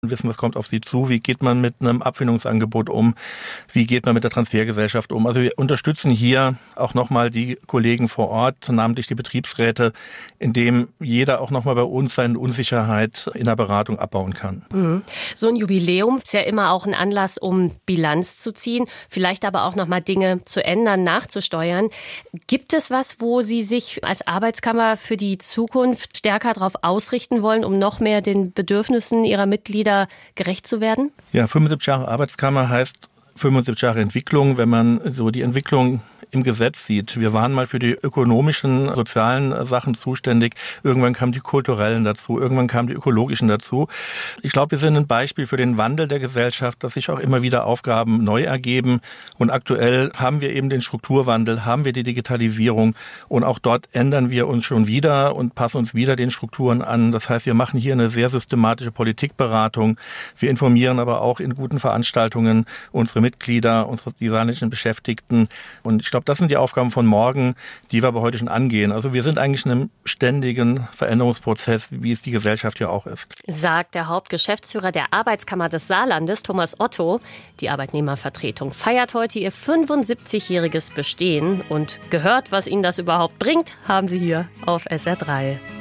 wissen, was kommt auf sie zu, wie geht man mit einem Abfindungsangebot um, wie geht man mit der Transfergesellschaft um. Also wir unterstützen hier auch nochmal die Kollegen vor Ort, namentlich die Betriebsräte, indem jeder auch nochmal bei uns seine Unsicherheit in der Beratung abbauen kann. So ein Jubiläum ist ja immer auch ein Anlass, um Bilanz zu ziehen, vielleicht aber auch nochmal Dinge zu ändern, nachzusteuern. Gibt es was, wo Sie sich als Arbeitskammer für die Zukunft stärker darauf ausrichten wollen, um noch mehr den Bedürfnissen Ihrer Mitglieder gerecht zu werden? Ja, 75 Jahre Arbeitskammer heißt 75 Jahre Entwicklung, wenn man so die Entwicklung im Gesetz sieht. Wir waren mal für die ökonomischen, sozialen Sachen zuständig. Irgendwann kamen die kulturellen dazu, irgendwann kamen die ökologischen dazu. Ich glaube, wir sind ein Beispiel für den Wandel der Gesellschaft, dass sich auch immer wieder Aufgaben neu ergeben. Und aktuell haben wir eben den Strukturwandel, haben wir die Digitalisierung und auch dort ändern wir uns schon wieder und passen uns wieder den Strukturen an. Das heißt, wir machen hier eine sehr systematische Politikberatung. Wir informieren aber auch in guten Veranstaltungen unsere Mitglieder, unsere designischen Beschäftigten. Und ich glaube, das sind die Aufgaben von morgen, die wir aber heute schon angehen. Also wir sind eigentlich in einem ständigen Veränderungsprozess, wie es die Gesellschaft ja auch ist. Sagt der Hauptgeschäftsführer der Arbeitskammer des Saarlandes, Thomas Otto. Die Arbeitnehmervertretung feiert heute ihr 75-jähriges Bestehen. Und gehört, was Ihnen das überhaupt bringt, haben Sie hier auf SR3.